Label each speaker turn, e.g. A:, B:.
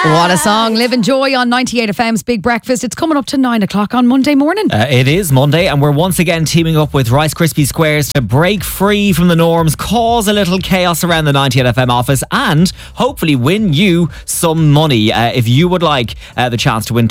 A: What a song. Live and Joy on 98 FM's Big Breakfast. It's coming up to 9 o'clock on Monday morning.
B: It is Monday, and we're once again teaming up with Rice Krispies Squares to break free from the norms, cause a little chaos around the 98 FM office, and hopefully win you some money. If you would like the chance to win